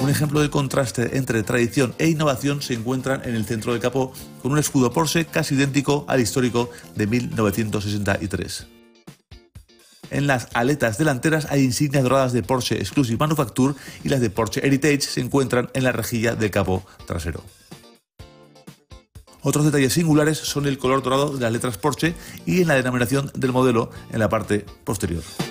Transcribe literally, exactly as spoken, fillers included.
Un ejemplo de contraste entre tradición e innovación se encuentran en el centro del capó, con un escudo Porsche casi idéntico al histórico de mil novecientos sesenta y tres. En las aletas delanteras hay insignias doradas de Porsche Exclusive Manufacture y las de Porsche Heritage se encuentran en la rejilla del capó trasero. Otros detalles singulares son el color dorado de las letras Porsche y en la denominación del modelo en la parte posterior.